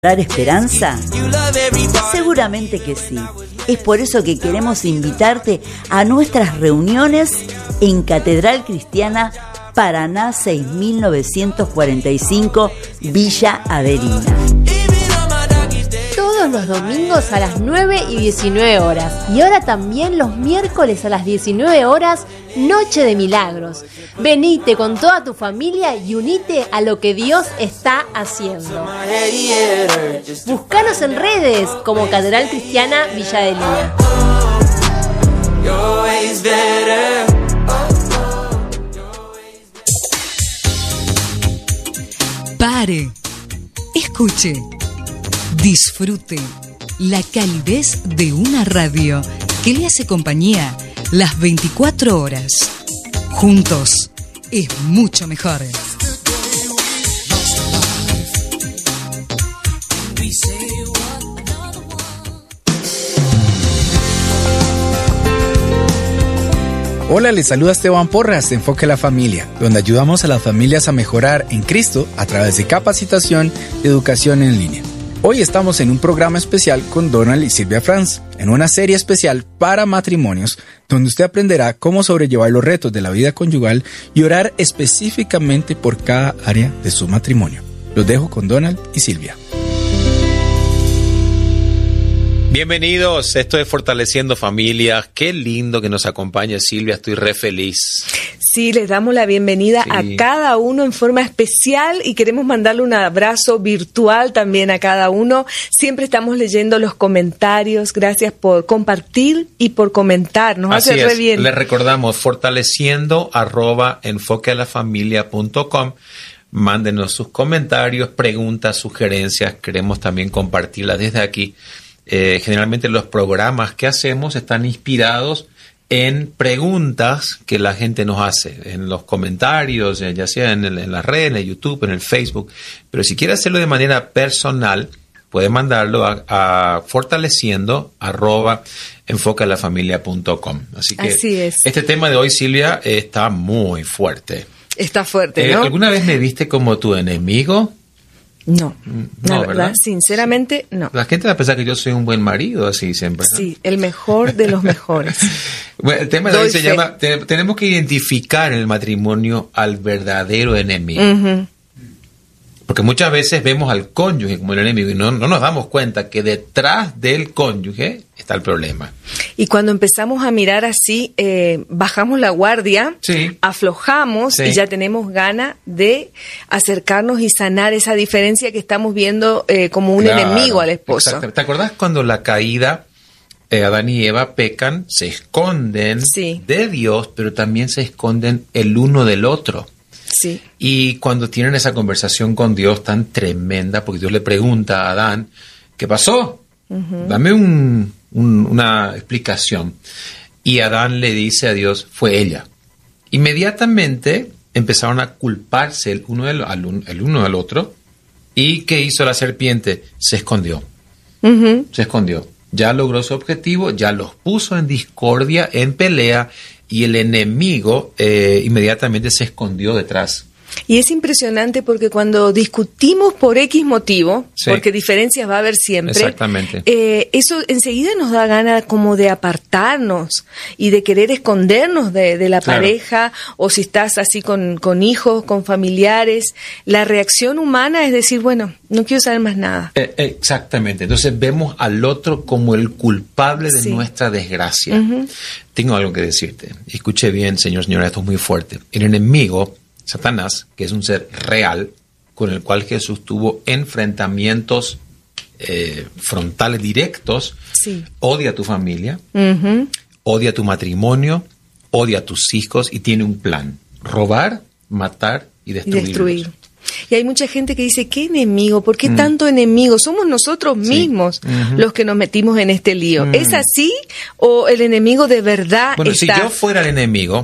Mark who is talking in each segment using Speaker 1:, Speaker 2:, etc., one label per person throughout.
Speaker 1: ¿Dar esperanza? Seguramente que sí. Es por eso que queremos invitarte a nuestras reuniones en Catedral Cristiana Paraná 6945, Villa Averina.
Speaker 2: Todos los domingos a las 9 y 19 horas. Y ahora también los miércoles a las 19 horas, Noche de Milagros. Venite con toda tu familia y unite a lo que Dios está haciendo. Búscanos en redes como Catedral Cristiana Villa Adelina.
Speaker 3: Pare, escuche, disfrute la calidez de una radio que le hace compañía las 24 horas. Juntos es mucho mejor.
Speaker 4: Hola, les saluda Esteban Porras de Enfoque a la Familia, donde ayudamos a las familias a mejorar en Cristo a través de capacitación y educación en línea. Hoy estamos en un programa especial con Donald y Silvia Franz, en una serie especial para matrimonios, donde usted aprenderá cómo sobrellevar los retos de la vida conyugal y orar específicamente por cada área de su matrimonio. Los dejo con Donald y Silvia.
Speaker 5: Bienvenidos, esto es Fortaleciendo Familias. Qué lindo que nos acompañe Silvia, estoy re feliz.
Speaker 6: Sí, les damos la bienvenida a cada uno en forma especial y queremos mandarle un abrazo virtual también a cada uno. Siempre estamos leyendo los comentarios, gracias por compartir y por comentar, nos hace re bien.
Speaker 5: Les recordamos, fortaleciendo@enfoquealafamilia.com. Mándenos sus comentarios, preguntas, sugerencias, queremos también compartirlas desde aquí. Generalmente los programas que hacemos están inspirados en preguntas que la gente nos hace en los comentarios, ya sea en las redes, en YouTube, en el Facebook. Pero si quiere hacerlo de manera personal, puede mandarlo a fortaleciendo@enfoquealafamilia.com. Así que este tema de hoy, Silvia, está muy fuerte.
Speaker 6: Está fuerte, ¿no?
Speaker 5: ¿Alguna vez me viste como tu enemigo?
Speaker 6: No, la verdad,
Speaker 5: ¿verdad?
Speaker 6: sinceramente, no.
Speaker 5: La gente va a pensar que yo soy un buen marido, así siempre, ¿no?
Speaker 6: Sí, el mejor de los mejores.
Speaker 5: Bueno, el tema de hoy se llama, tenemos que identificar en el matrimonio al verdadero enemigo. Uh-huh. Porque muchas veces vemos al cónyuge como el enemigo y no nos damos cuenta que detrás del cónyuge está el problema.
Speaker 6: Y cuando empezamos a mirar así, bajamos la guardia, aflojamos y ya tenemos ganas de acercarnos y sanar esa diferencia que estamos viendo como un enemigo al esposo.
Speaker 5: Exacto. ¿Te acordás cuando la caída, Adán y Eva pecan, se esconden de Dios, pero también se esconden el uno del otro?
Speaker 6: Sí.
Speaker 5: Y cuando tienen esa conversación con Dios tan tremenda, porque Dios le pregunta a Adán, ¿qué pasó? Uh-huh. Dame una explicación. Y Adán le dice a Dios, fue ella. Inmediatamente empezaron a culparse el uno al otro. ¿Y qué hizo la serpiente? Se escondió. Uh-huh. Se escondió. Ya logró su objetivo, ya los puso en discordia, en pelea, y el enemigo inmediatamente se escondió detrás.
Speaker 6: Y es impresionante porque cuando discutimos por X motivo, porque diferencias va a haber siempre,
Speaker 5: exactamente.
Speaker 6: Eso enseguida nos da ganas como de apartarnos y de querer escondernos de la pareja, o si estás así con hijos, con familiares. La reacción humana es decir, bueno, no quiero saber más nada.
Speaker 5: Exactamente. Entonces vemos al otro como el culpable de nuestra desgracia. Uh-huh. Tengo algo que decirte. Escuche bien, señora, esto es muy fuerte. El enemigo, Satanás, que es un ser real, con el cual Jesús tuvo enfrentamientos frontales directos, odia a tu familia, uh-huh, odia a tu matrimonio, odia a tus hijos y tiene un plan: robar, matar y destruir.
Speaker 6: Y hay mucha gente que dice, ¿qué enemigo? ¿Por qué tanto enemigo? Somos nosotros mismos los que nos metimos en este lío. ¿Es así o el enemigo de verdad está?
Speaker 5: Si yo fuera el enemigo,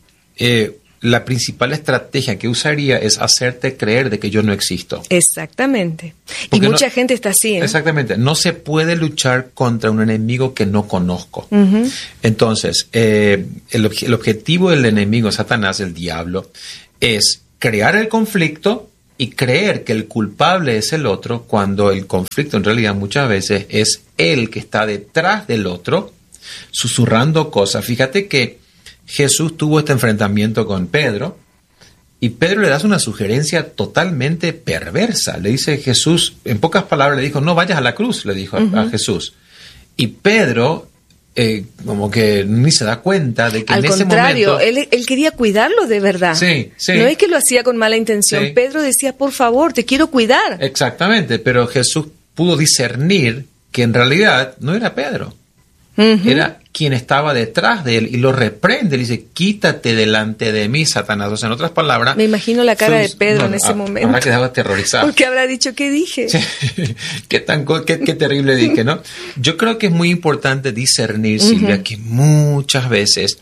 Speaker 5: la principal estrategia que usaría es hacerte creer de que yo no existo.
Speaker 6: Exactamente. Porque y mucha gente está así, ¿eh?
Speaker 5: Exactamente. No se puede luchar contra un enemigo que no conozco. Uh-huh. Entonces, el objetivo del enemigo, Satanás, el diablo, es crear el conflicto y creer que el culpable es el otro, cuando el conflicto en realidad muchas veces es él que está detrás del otro, susurrando cosas. Fíjate que Jesús tuvo este enfrentamiento con Pedro, y Pedro le da una sugerencia totalmente perversa. Le dice Jesús, en pocas palabras le dijo, no vayas a la cruz, le dijo a Jesús. Y Pedro como que ni se da cuenta de que
Speaker 6: al
Speaker 5: en ese
Speaker 6: contrario,
Speaker 5: momento...
Speaker 6: él quería cuidarlo de verdad.
Speaker 5: Sí, sí.
Speaker 6: No es que lo hacía con mala intención.
Speaker 5: Sí.
Speaker 6: Pedro decía, por favor, te quiero cuidar.
Speaker 5: Exactamente, pero Jesús pudo discernir que en realidad no era Pedro. Era quien estaba detrás de él, y lo reprende, le dice, quítate delante de mí, Satanás. O sea, en otras palabras...
Speaker 6: Me imagino la cara de Pedro en ese momento.
Speaker 5: Habrá quedado aterrorizado.
Speaker 6: Porque habrá dicho, ¿qué dije?
Speaker 5: Sí. Qué terrible dije, ¿no? Yo creo que es muy importante discernir, Silvia, que muchas veces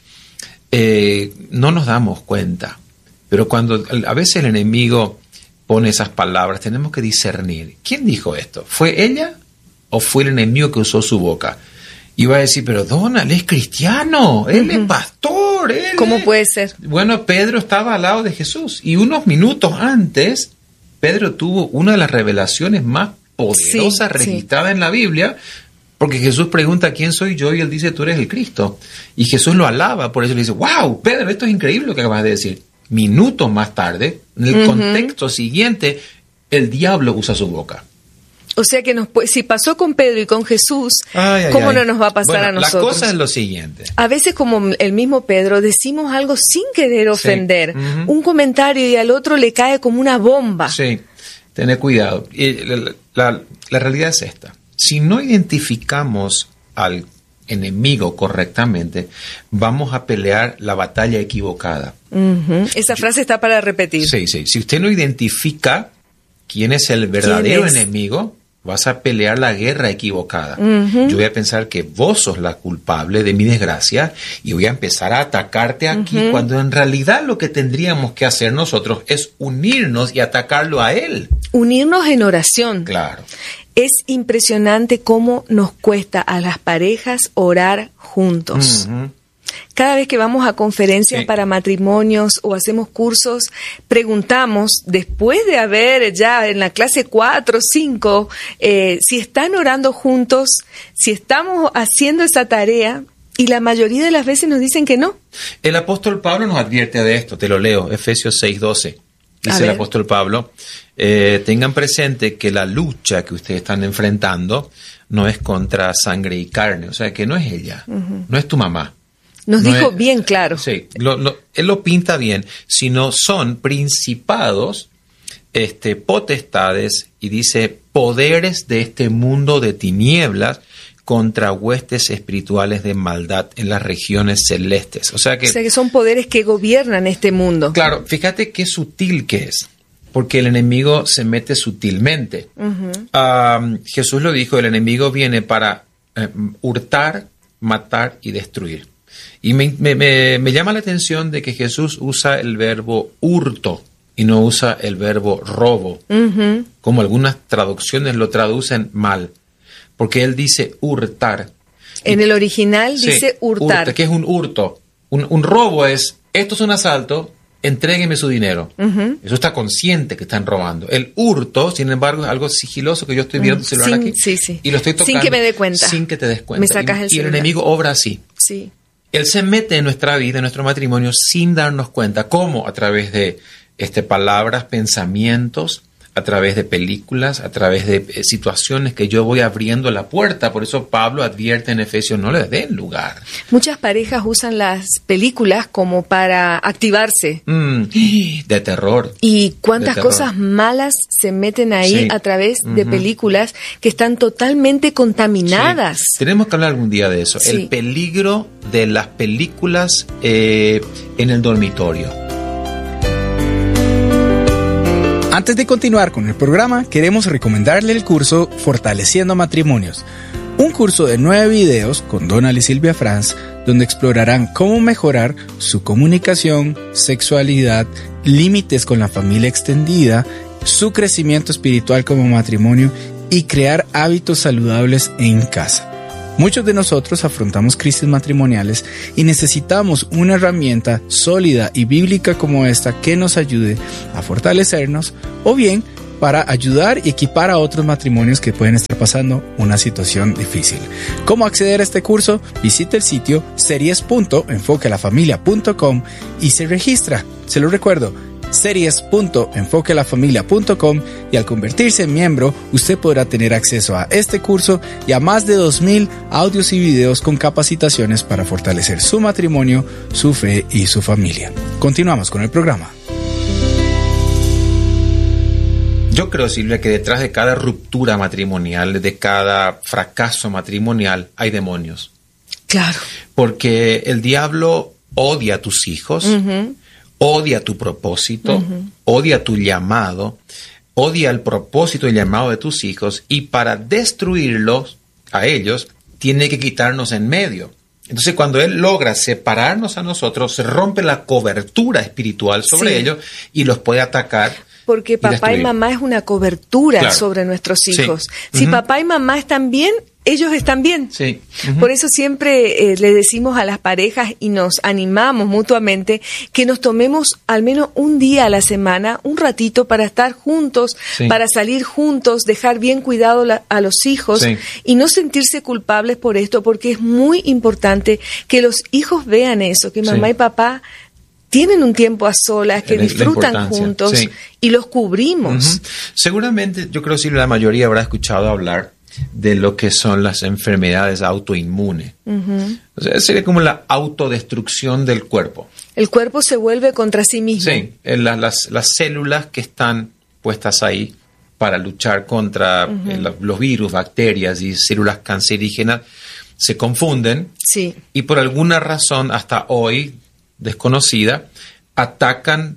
Speaker 5: no nos damos cuenta, pero cuando a veces el enemigo pone esas palabras, tenemos que discernir. ¿Quién dijo esto? ¿Fue ella o fue el enemigo que usó su boca? Y va a decir, pero Donald es cristiano, él es pastor.
Speaker 6: ¿Cómo puede ser?
Speaker 5: Bueno, Pedro estaba al lado de Jesús, y unos minutos antes, Pedro tuvo una de las revelaciones más poderosas registradas en la Biblia, porque Jesús pregunta, ¿quién soy yo? Y él dice, tú eres el Cristo. Y Jesús lo alaba, por eso le dice, wow, Pedro, esto es increíble lo que acabas de decir. Minutos más tarde, en el contexto siguiente, el diablo usa su boca.
Speaker 6: O sea que si pasó con Pedro y con Jesús, ¿cómo no nos va a pasar a nosotros?
Speaker 5: La cosa es lo siguiente.
Speaker 6: A veces, como el mismo Pedro, decimos algo sin querer ofender. Un comentario y al otro le cae como una bomba.
Speaker 5: Sí, tené cuidado. Y la realidad es esta. Si no identificamos al enemigo correctamente, vamos a pelear la batalla equivocada.
Speaker 6: Esa frase está para repetir.
Speaker 5: Sí. Si usted no identifica quién es el verdadero enemigo, vas a pelear la guerra equivocada. Yo voy a pensar que vos sos la culpable de mi desgracia y voy a empezar a atacarte aquí, cuando en realidad lo que tendríamos que hacer nosotros es unirnos y atacarlo a él.
Speaker 6: Unirnos en oración.
Speaker 5: Claro.
Speaker 6: Es impresionante cómo nos cuesta a las parejas orar juntos. Cada vez que vamos a conferencias para matrimonios o hacemos cursos, preguntamos, después de haber ya en la clase 4 o 5, si están orando juntos, si estamos haciendo esa tarea, y la mayoría de las veces nos dicen que no.
Speaker 5: El apóstol Pablo nos advierte de esto, te lo leo, Efesios 6:12. Dice el apóstol Pablo, tengan presente que la lucha que ustedes están enfrentando no es contra sangre y carne, o sea que no es ella, no es tu mamá.
Speaker 6: Nos dijo bien claro.
Speaker 5: Sí, él lo pinta bien, sino son principados, potestades, y dice poderes de este mundo de tinieblas contra huestes espirituales de maldad en las regiones celestes. O sea que
Speaker 6: son poderes que gobiernan este mundo.
Speaker 5: Claro, fíjate qué sutil que es, porque el enemigo se mete sutilmente. Jesús lo dijo, el enemigo viene para hurtar, matar y destruir. Y me llama la atención de que Jesús usa el verbo hurto y no usa el verbo robo, como algunas traducciones lo traducen mal, porque él dice hurtar.
Speaker 6: En el original dice hurtar.
Speaker 5: ¿Qué es un hurto? Un robo es, esto es un asalto, entrégueme su dinero. Eso está consciente que están robando. El hurto, sin embargo, es algo sigiloso, que yo estoy viendo tu celular aquí y lo estoy tocando.
Speaker 6: Sin que me dé cuenta.
Speaker 5: Sin que te des cuenta.
Speaker 6: Me sacas el celular.
Speaker 5: Y el enemigo obra así.
Speaker 6: Sí.
Speaker 5: Él se mete en nuestra vida, en nuestro matrimonio, sin darnos cuenta. ¿Cómo? A través de palabras, pensamientos, a través de películas, a través de situaciones que yo voy abriendo la puerta. Por eso Pablo advierte en Efesios, no les den lugar.
Speaker 6: Muchas parejas usan las películas como para activarse.
Speaker 5: De terror.
Speaker 6: Y cuántas cosas malas se meten ahí a través de películas que están totalmente contaminadas.
Speaker 5: Sí. Tenemos que hablar algún día de eso. Sí. El peligro de las películas en el dormitorio.
Speaker 4: Antes de continuar con el programa, queremos recomendarle el curso Fortaleciendo Matrimonios, un curso de 9 videos con Donald y Silvia Franz, donde explorarán cómo mejorar su comunicación, sexualidad, límites con la familia extendida, su crecimiento espiritual como matrimonio y crear hábitos saludables en casa. Muchos de nosotros afrontamos crisis matrimoniales y necesitamos una herramienta sólida y bíblica como esta que nos ayude a fortalecernos o bien para ayudar y equipar a otros matrimonios que pueden estar pasando una situación difícil. ¿Cómo acceder a este curso? Visite el sitio series.enfoquealafamilia.com y se registra. Se lo recuerdo, series.enfoquealafamilia.com, y al convertirse en miembro, usted podrá tener acceso a este curso y a más de 2,000 audios y videos con capacitaciones para fortalecer su matrimonio, su fe y su familia. Continuamos con el programa.
Speaker 5: Yo creo, Silvia, que detrás de cada ruptura matrimonial, de cada fracaso matrimonial, hay demonios.
Speaker 6: Claro.
Speaker 5: Porque el diablo odia a tus hijos, odia tu propósito, odia tu llamado, odia el propósito y el llamado de tus hijos, y para destruirlos a ellos, tiene que quitarnos en medio. Entonces, cuando él logra separarnos a nosotros, se rompe la cobertura espiritual sobre ellos y los puede atacar.
Speaker 6: Porque papá y mamá es una cobertura sobre nuestros hijos. Si papá y mamá están bien, ellos están bien.
Speaker 5: Sí.
Speaker 6: Por eso siempre le decimos a las parejas y nos animamos mutuamente que nos tomemos al menos un día a la semana, un ratito para estar juntos, para salir juntos, dejar bien cuidado a los hijos y no sentirse culpables por esto, porque es muy importante que los hijos vean eso, que mamá y papá tienen un tiempo a solas, que disfrutan juntos y los cubrimos.
Speaker 5: Seguramente, yo creo que la mayoría habrá escuchado hablar de lo que son las enfermedades autoinmunes. O sea, sería como la autodestrucción del cuerpo.
Speaker 6: El cuerpo se vuelve contra sí mismo.
Speaker 5: Sí, las células que están puestas ahí para luchar contra los virus, bacterias y células cancerígenas se confunden y por alguna razón hasta hoy desconocida, atacan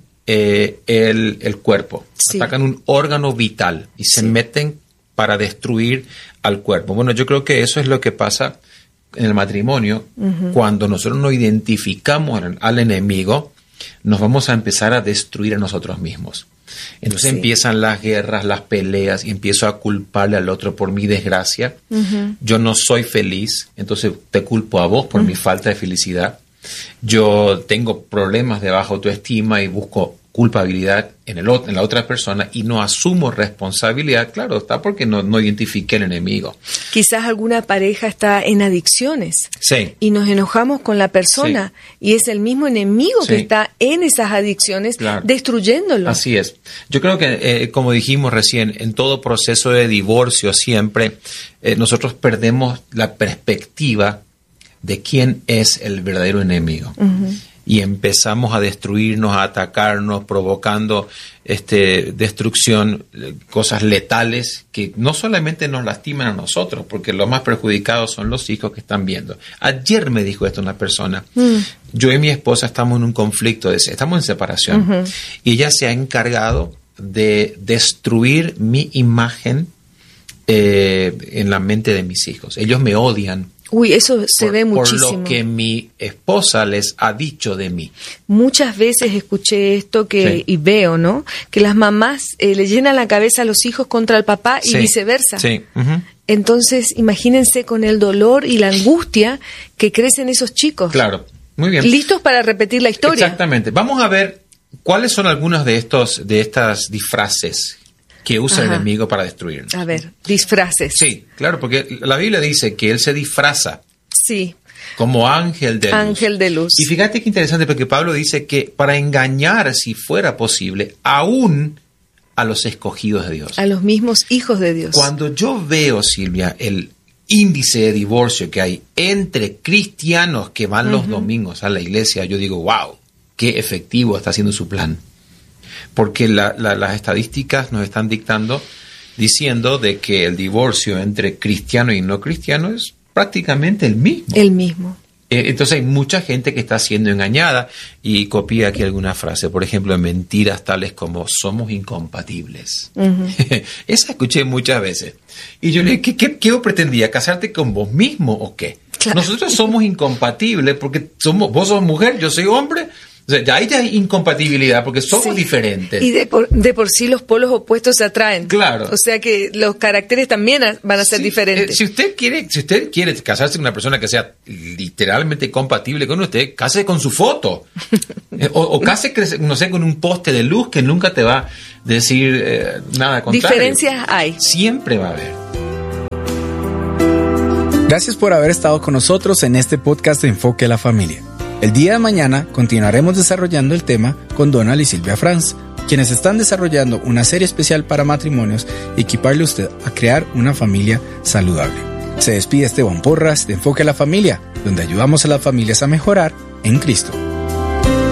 Speaker 5: el cuerpo, atacan un órgano vital y se meten para destruir al cuerpo. Bueno, yo creo que eso es lo que pasa en el matrimonio. Cuando nosotros no identificamos al enemigo, nos vamos a empezar a destruir a nosotros mismos. Entonces empiezan las guerras, las peleas, y empiezo a culparle al otro por mi desgracia. Yo no soy feliz, entonces te culpo a vos por mi falta de felicidad. Yo tengo problemas de baja autoestima y busco culpabilidad en la otra persona y no asumo responsabilidad. Claro, está porque no identifiqué el enemigo.
Speaker 6: Quizás alguna pareja está en adicciones y nos enojamos con la persona y es el mismo enemigo que está en esas adicciones destruyéndolo.
Speaker 5: Así es. Yo creo que, como dijimos recién, en todo proceso de divorcio siempre nosotros perdemos la perspectiva de quién es el verdadero enemigo. Y empezamos a destruirnos, a atacarnos, provocando destrucción, cosas letales que no solamente nos lastiman a nosotros, porque los más perjudicados son los hijos que están viendo. Ayer me dijo esto una persona, yo y mi esposa estamos en un conflicto, estamos en separación, y ella se ha encargado de destruir mi imagen en la mente de mis hijos. Ellos me odian.
Speaker 6: Uy, eso se ve muchísimo.
Speaker 5: Por lo que mi esposa les ha dicho de mí.
Speaker 6: Muchas veces escuché esto y veo, ¿no? Que las mamás le llenan la cabeza a los hijos contra el papá y viceversa. Entonces, imagínense con el dolor y la angustia que crecen esos chicos.
Speaker 5: Claro, muy bien.
Speaker 6: Listos para repetir la historia.
Speaker 5: Exactamente. Vamos a ver cuáles son algunos de estas disfraces que usa el enemigo para destruirnos.
Speaker 6: A ver, disfraces.
Speaker 5: Sí, claro, porque la Biblia dice que él se disfraza como ángel de luz.
Speaker 6: Ángel de luz.
Speaker 5: Y fíjate qué interesante, porque Pablo dice que para engañar, si fuera posible, aún a los escogidos de Dios.
Speaker 6: A los mismos hijos de Dios.
Speaker 5: Cuando yo veo, Silvia, el índice de divorcio que hay entre cristianos que van los domingos a la iglesia, yo digo, wow, qué efectivo está haciendo su plan. Porque las estadísticas nos están diciendo de que el divorcio entre cristiano y no cristiano es prácticamente el mismo.
Speaker 6: El mismo.
Speaker 5: Entonces hay mucha gente que está siendo engañada, y copia aquí alguna frase, por ejemplo, mentiras tales como somos incompatibles. Esa escuché muchas veces. Y yo le dije, ¿qué vos pretendías? ¿Casarte con vos mismo o qué? Claro. Nosotros somos incompatibles porque vos sos mujer, yo soy hombre. O sea, ya hay incompatibilidad porque somos diferentes.
Speaker 6: Y de por sí los polos opuestos se atraen.
Speaker 5: Claro.
Speaker 6: O sea que los caracteres también van a ser diferentes.
Speaker 5: Si usted quiere casarse con una persona que sea literalmente compatible con usted, cásese con su foto. o cásese, no sé, con un poste de luz que nunca te va a decir nada contrario.
Speaker 6: Diferencias hay.
Speaker 5: Siempre va a haber.
Speaker 4: Gracias por haber estado con nosotros en este podcast de Enfoque a la Familia. El día de mañana continuaremos desarrollando el tema con Donald y Silvia Franz, quienes están desarrollando una serie especial para matrimonios y equiparle a usted a crear una familia saludable. Se despide Esteban Porras de Enfoque a la Familia, donde ayudamos a las familias a mejorar en Cristo.